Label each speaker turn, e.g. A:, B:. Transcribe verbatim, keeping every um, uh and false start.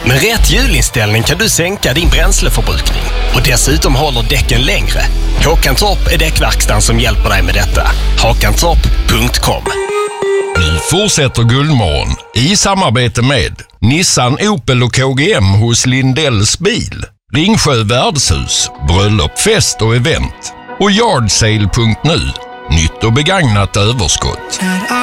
A: Med rätt hjulinställning kan du sänka din bränsleförbrukning och dessutom håller däcken längre. Håkantorp är däckverkstan som hjälper dig med detta. hakantorp punkt com.
B: Nu fortsätter Guldmorgon i samarbete med Nissan, Opel och K G M hos Lindells bil, Ringsjö värdshus, bröllop, fest och event och yardsale punkt nu. Nytt och begagnat överskott.